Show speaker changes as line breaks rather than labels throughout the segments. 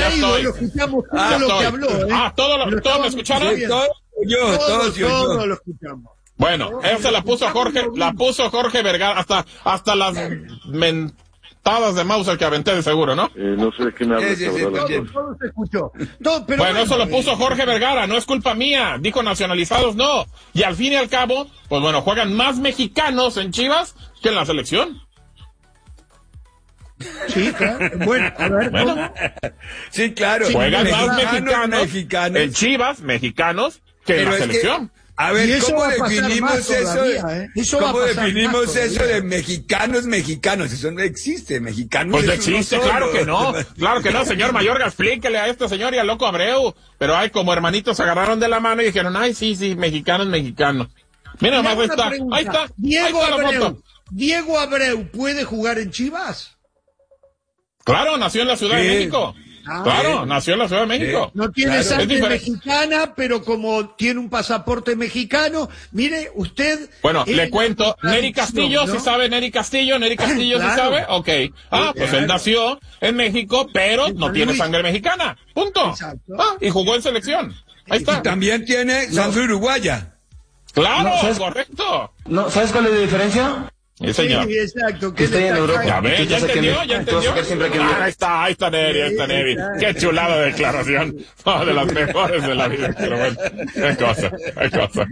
ha ido, lo escuchamos todo lo que habló.
¿Todos me escucharon?
Sí, todos lo escuchamos.
Bueno, esa la puso Jorge Vergara, hasta las mentadas de Mauser que aventé de seguro, ¿no?
No sé de qué me hablas.
Todo se escuchó.
Bueno, eso lo puso Jorge Vergara, no es culpa mía. Dijo nacionalizados, no. Y al fin y al cabo, pues bueno, juegan más mexicanos en Chivas que en la selección.
Sí, claro. Bueno, a ver.
Bueno. Sí, claro.
Juegan más mexicanos en Chivas, mexicanos, que en la selección.
A ver, ¿cómo definimos eso? ¿Cómo definimos eso de mexicanos? Eso no existe, mexicanos.
Pues no existe, claro que no, señor Mayorga, explíquele a este señor y al loco Abreu. Pero hay como hermanitos se agarraron de la mano y dijeron, ay, sí, mexicanos. Mira, nomás ahí está.
¿Diego Abreu puede jugar en Chivas?
Claro, nació en la Ciudad de México. Nació en la Ciudad de México.
No tiene sangre mexicana, pero como tiene un pasaporte mexicano, mire, usted...
Bueno, le cuento, Nery Castillo, ¿no? ¿Sí sabe Nery Castillo? ¿Nery Castillo sí sabe? Ok. Pues él nació en México, pero no tiene sangre mexicana. Punto. Y jugó en selección. Ahí está.
Y también tiene sangre uruguaya.
Claro, correcto.
No, ¿sabes cuál es la diferencia?
Sí, señor.
Sí, exacto.
Que estoy en Europa.
Ya entendió. Ahí está Nery. Qué chulada de declaración. De las mejores de la vida. Pero bueno, qué cosa.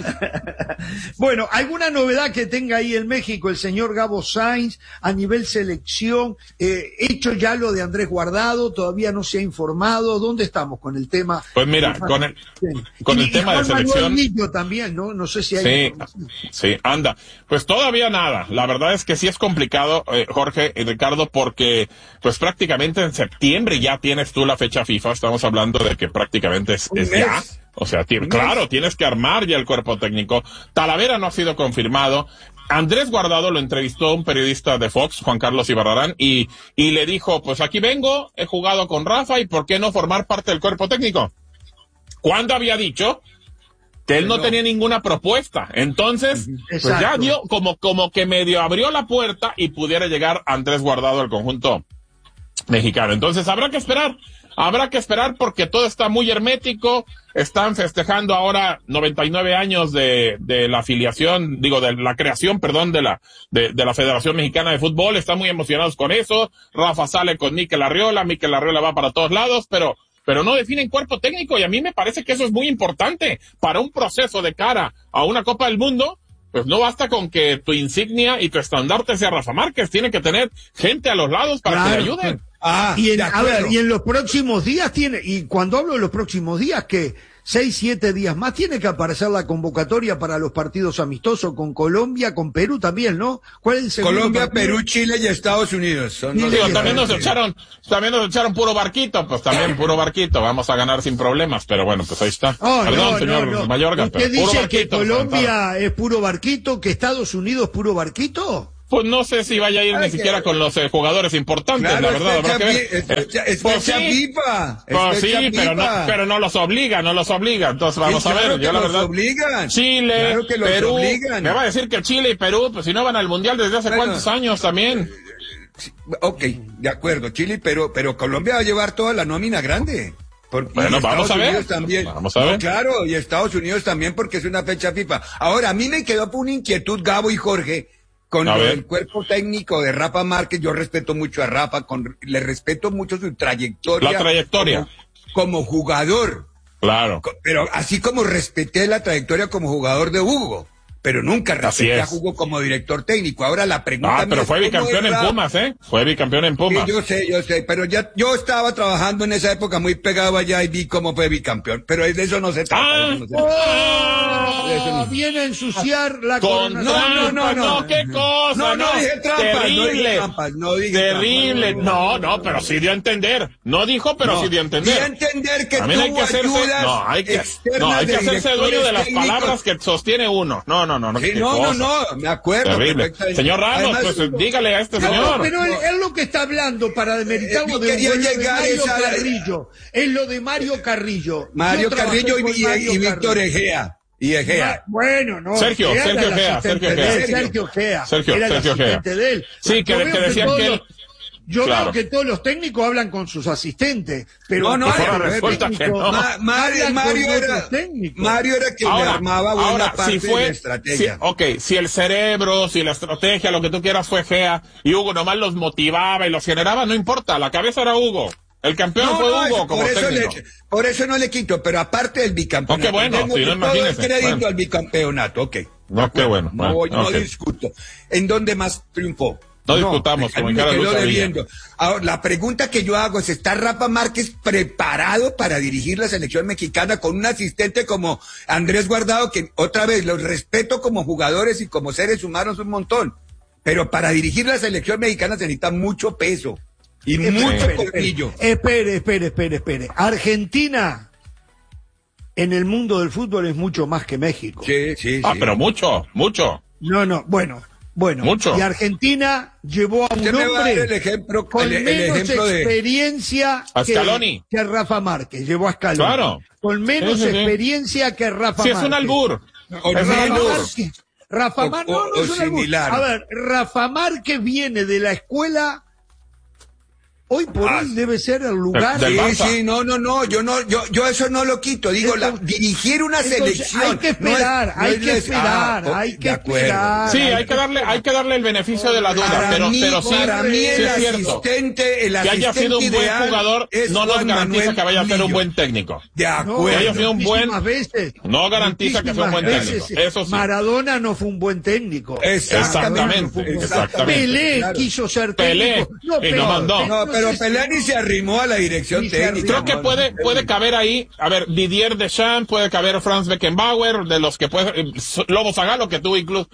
Bueno, ¿alguna novedad que tenga ahí en México el señor Gabo Sainz a nivel selección? Hecho ya lo de Andrés Guardado, todavía no se ha informado. ¿Dónde estamos con el tema?
Pues mira, con el tema de selección.
También, ¿no? No sé si hay.
Sí, anda. Pues todavía nada. La verdad es que sí es complicado, Jorge y Ricardo, porque pues prácticamente en septiembre ya tienes tú la fecha FIFA. Estamos hablando de que prácticamente es ya. O sea, claro, tienes que armar ya el cuerpo técnico. Talavera no ha sido confirmado. Andrés Guardado lo entrevistó un periodista de Fox, Juan Carlos Ibarrarán, y le dijo, pues aquí vengo, he jugado con Rafa, y ¿por qué no formar parte del cuerpo técnico? ¿Cuándo había dicho que él no tenía ninguna propuesta? Entonces, pues ya dio, como que medio abrió la puerta y pudiera llegar Andrés Guardado al conjunto mexicano. Entonces, habrá que esperar porque todo está muy hermético. Están festejando ahora 99 años de la afiliación, de la creación, de la Federación Mexicana de Fútbol. Están muy emocionados con eso. Rafa sale con Mikel Arriola va para todos lados, pero no definen cuerpo técnico, y a mí me parece que eso es muy importante para un proceso de cara a una Copa del Mundo. Pues no basta con que tu insignia y tu estandarte sea Rafa Márquez, tiene que tener gente a los lados para que le ayuden.
Y en los próximos días y cuando hablo de los próximos días, que 6-7 días más tiene que aparecer la convocatoria para los partidos amistosos con Colombia, con Perú también, ¿no? ¿Cuál es el segundo
Colombia,
partido?
Perú, Chile y Estados Unidos.
También nos echaron puro barquito, pues también puro barquito, vamos a ganar sin problemas, pero bueno, pues ahí está. Perdón, señor Mayorga,
¿usted
pero puro
dice
barquito,
que Colombia es puro barquito, que Estados Unidos es puro barquito?
Pues no sé si vaya a ir ni siquiera con los jugadores importantes, la verdad, habrá que ver.
Pues FIFA.
Pues sí, pero no los obliga, entonces vamos a ver, yo la verdad.
Obligan.
Chile,
claro que los
Perú,
obligan.
me va a decir que Chile y Perú, pues si no van al Mundial desde hace cuántos años también.
Ok, de acuerdo, Chile y Perú, pero Colombia va a llevar toda la nómina grande.
Bueno, vamos a ver. Vamos a ver.
Claro, y Estados Unidos también porque es una fecha FIFA. Ahora, a mí me quedó por una inquietud, Gabo y Jorge, con el cuerpo técnico de Rafa Márquez. Yo respeto mucho a Rafa, le respeto mucho su trayectoria.
La trayectoria.
Como jugador.
Claro.
Pero así como respeté la trayectoria como jugador de Hugo, pero nunca respeté a Hugo como director técnico. Ahora la pregunta
pero fue bicampeón en Pumas, Fue bicampeón en Pumas.
Sí, yo sé, pero yo estaba trabajando en esa época muy pegado allá y vi cómo fue bicampeón, pero de eso no se trata.
Viene a ensuciar la
coronación.
No, qué cosa.
No dije trampas,
terrible. No, pero sí dio a entender. No dijo, pero sí dio a entender.
Dio a entender que
también
tuvo ayudas
hay que hacerse dueño de las palabras que sostiene uno. No,
me acuerdo.
Terrible. Señor Ramos, además, pues dígale a este señor.
Pero él lo que está hablando para demeritarlo de Mario Carrillo. Es lo de Mario Carrillo.
Mario Carrillo y Víctor Egea.
Bueno, no.
Sergio Egea.
Sergio Egea.
Sí, que decían que él
Yo
Claro.
veo que todos los técnicos hablan con sus asistentes, pero
resulta que no.
Mario era quien le armaba buena parte de la estrategia.
Si el cerebro, si la estrategia, lo que tú quieras fue fea, y Hugo nomás los motivaba y los generaba, no importa, la cabeza era Hugo. El campeón fue Hugo como técnico.
Por eso no le quito, pero aparte del bicampeonato.
Qué bueno,
tengo
si no,
todo el
imagínese.
crédito al bicampeonato,
No, qué bueno.
No discuto. ¿En dónde más triunfó?
No discutamos, como en cada lucha
debiendo. Ahora, la pregunta que yo hago es, ¿está Rafa Márquez preparado para dirigir la selección mexicana con un asistente como Andrés Guardado, que otra vez los respeto como jugadores y como seres humanos un montón, pero para dirigir la selección mexicana se necesita mucho peso y mucho colmillo?
Espere. Argentina en el mundo del fútbol es mucho más que México.
Sí.
Pero mucho.
No, bueno,
mucho.
Y Argentina llevó a un hombre con menos experiencia que Rafa Márquez. Llevó a Scaloni. Claro. Con menos experiencia que Rafa Márquez.
Sí, es un albur.
Rafa Márquez no es un albur. A ver, Rafa Márquez viene de la escuela. Hoy por hoy debe ser el lugar.
Yo eso no lo quito. Digo, dirigir una selección.
Hay que esperar, hay que esperar.
Sí, hay que darle el beneficio de la duda, pero sí,
para mí
el asistente, que haya sido un buen jugador no nos garantiza que vaya a ser un buen técnico.
De acuerdo.
Que haya sido un buen, no garantiza que sea un buen técnico. Eso sí.
Maradona no fue un buen técnico.
Exactamente.
Pelé quiso ser técnico.
Y no mandó.
Pero Pelé ni se arrimó a la dirección técnica.
Creo que puede caber ahí, a ver, Didier Deschamps, puede caber Franz Beckenbauer, de los que puede, Lobo Zagalo, que fue incluso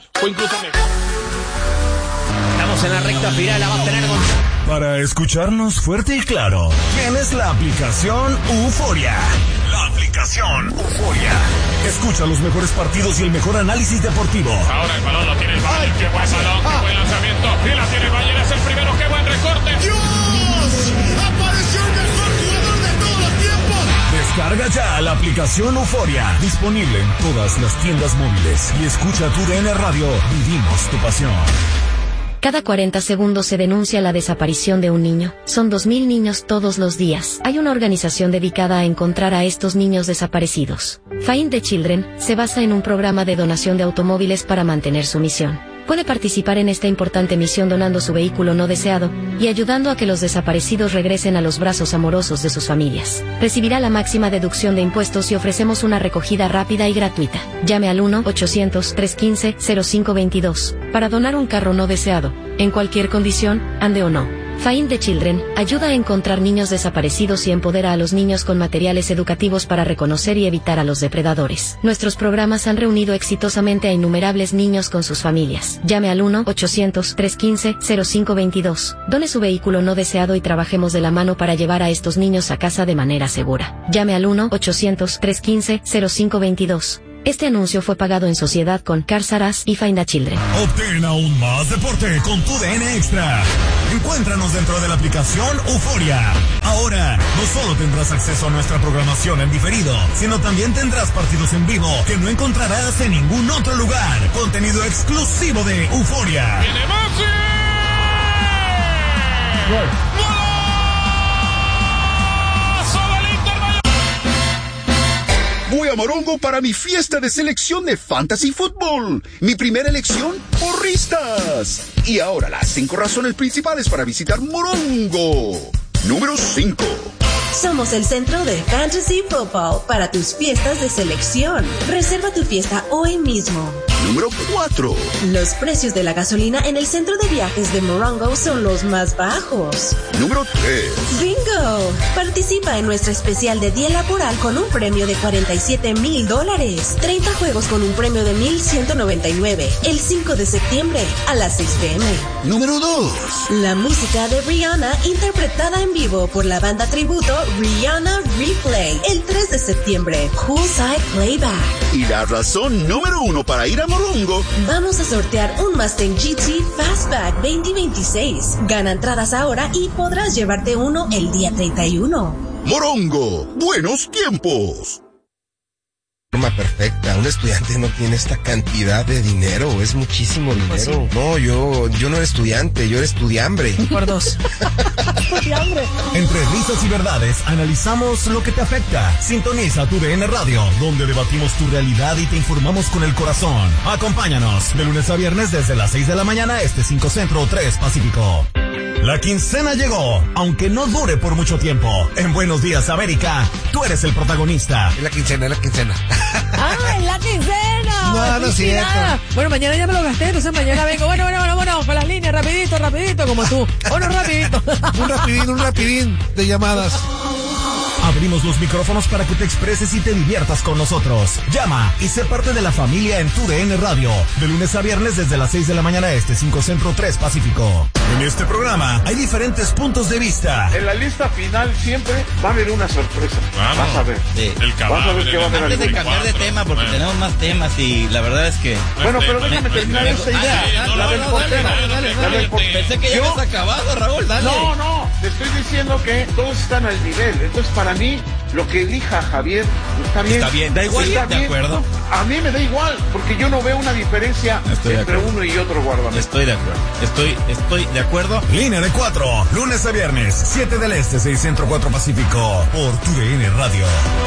Estamos en la recta final, la va a tener
Para escucharnos fuerte y claro, tienes la aplicación Euforia. La aplicación Euforia. Escucha los mejores partidos y el mejor análisis deportivo.
Ahora el balón lo tiene el Bayern, qué buen balón, qué buen lanzamiento, y la tiene el Bayern, es el primero, qué buen recorte.
¡Apareció el mejor jugador de todos los tiempos!
Descarga ya la aplicación Euforia, disponible en todas las tiendas móviles, y escucha tu DN Radio. Vivimos tu pasión.
Cada 40 segundos se denuncia la desaparición de un niño. Son 2.000 niños todos los días. Hay una organización dedicada a encontrar a estos niños desaparecidos. Find the Children se basa en un programa de donación de automóviles para mantener su misión. Puede participar en esta importante misión donando su vehículo no deseado y ayudando a que los desaparecidos regresen a los brazos amorosos de sus familias. Recibirá la máxima deducción de impuestos y ofrecemos una recogida rápida y gratuita. Llame al 1-800-315-0522 para donar un carro no deseado, en cualquier condición, ande o no. Find the Children ayuda a encontrar niños desaparecidos y empodera a los niños con materiales educativos para reconocer y evitar a los depredadores. Nuestros programas han reunido exitosamente a innumerables niños con sus familias. Llame al 1-800-315-0522. Done su vehículo no deseado y trabajemos de la mano para llevar a estos niños a casa de manera segura. Llame al 1-800-315-0522. Este anuncio fue pagado en sociedad con Cars R Us y Find the Children.
Obtén aún más deporte con tu DN Extra. Encuéntranos dentro de la aplicación Euforia. Ahora, no solo tendrás acceso a nuestra programación en diferido, sino también tendrás partidos en vivo que no encontrarás en ningún otro lugar. Contenido exclusivo de Euforia.
¡Viene Messi!
Voy a Morongo para mi fiesta de selección de Fantasy Football. Mi primera elección, porristas. Y ahora las 5 razones principales para visitar Morongo. Número 5.
Somos el centro de Fantasy Football para tus fiestas de selección. Reserva tu fiesta hoy mismo.
Número 4.
Los precios de la gasolina en el centro de viajes de Morongo son los más bajos.
Número 3.
¡Bingo! Participa en nuestro especial de Día Laboral con un premio de $47,000. 30 juegos con un premio de $1,199. El 5 de septiembre a las 6 p.m.
Número 2.
La música de Rihanna interpretada en vivo por la banda tributo Rihanna Replay. El 3 de septiembre. Poolside Playback.
Y la razón número 1 para ir a Morongo.
Vamos a sortear un Mustang GT Fastback 2026. Gana entradas ahora y podrás llevarte uno el día 31.
Morongo, buenos tiempos.
Perfecta. Un estudiante no tiene esta cantidad de dinero, es muchísimo dinero. No, yo no era estudiante, yo era estudiambre.
Por 2. Estudiambre.
Entre risas y verdades, analizamos lo que te afecta. Sintoniza tu DN Radio, donde debatimos tu realidad y te informamos con el corazón. Acompáñanos de lunes a viernes desde las 6 de la mañana, 5 Centro, 3 Pacífico. La quincena llegó, aunque no dure por mucho tiempo. En Buenos Días, América, tú eres el protagonista.
Es la quincena.
¡Ah, es la quincena!
No es cierto.
Bueno, mañana ya me lo gasté, entonces mañana vengo. Bueno, con las líneas, rapidito, como tú. Bueno, rapidito.
Un rapidín de llamadas.
Abrimos los micrófonos para que te expreses y te diviertas con nosotros. Llama y sé parte de la familia en tu DN Radio. De lunes a viernes desde las 6 de la mañana 5 Centro, 3 Pacífico. En este programa hay diferentes puntos de vista.
En la lista final siempre va a haber una sorpresa. Vas a ver.
Sí.
Vas a ver qué va a haber.
Antes de cambiar de tema, porque tenemos más temas y la verdad es que...
Bueno, pero déjame terminar esta idea. La del portero.
Pensé que ya habías acabado, Raúl, dale.
No, te estoy diciendo que todos están al nivel. Entonces, para mí, lo que elija Javier está bien.
Está bien, da igual,
está
de
bien.
acuerdo.
A mí me da igual, porque yo no veo una diferencia entre uno y otro guardameta.
Estoy de acuerdo. Estoy de acuerdo.
Línea de 4, lunes a viernes, 7 del Este, 6 Centro, 4 Pacífico, por tu DN Radio.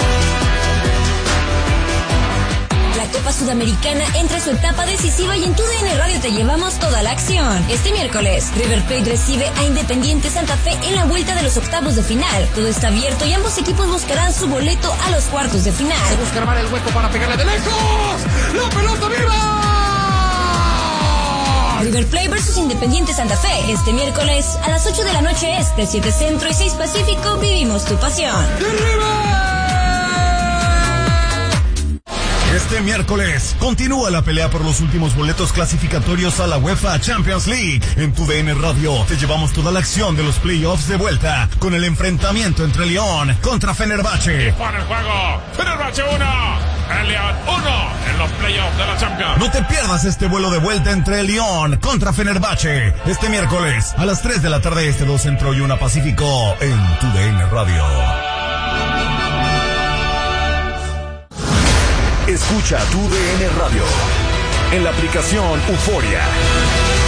La Copa Sudamericana entra a su etapa decisiva y en tu DN Radio te llevamos toda la acción. Este miércoles, River Plate recibe a Independiente Santa Fe en la vuelta de los octavos de final. Todo está abierto y ambos equipos buscarán su boleto a los cuartos de final.
Se busca armar el hueco para pegarle de lejos. ¡La pelota viva!
River Plate versus Independiente Santa Fe. Este miércoles a las 8 de la noche 7 Centro y 6 Pacífico, vivimos tu pasión.
Este miércoles continúa la pelea por los últimos boletos clasificatorios a la UEFA Champions League. En tu DN Radio te llevamos toda la acción de los playoffs de vuelta con el enfrentamiento entre León contra Fenerbahce.
Para el juego, Fenerbahce 1, el León 1 en los playoffs de la Champions.
No te pierdas este vuelo de vuelta entre León contra Fenerbahce este miércoles a las 3 de la tarde 2 Centro y 1 Pacífico en tu DN Radio.
Escucha tu DN Radio en la aplicación Euforia.